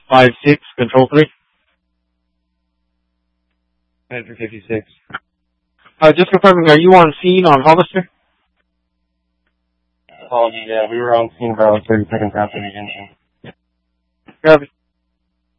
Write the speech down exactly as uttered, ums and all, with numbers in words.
five six, control three. nine three fifty-six. Uh, just confirming, are you on scene on Hollister? Apologies, yeah, we were on scene about like thirty seconds after the engine. Copy.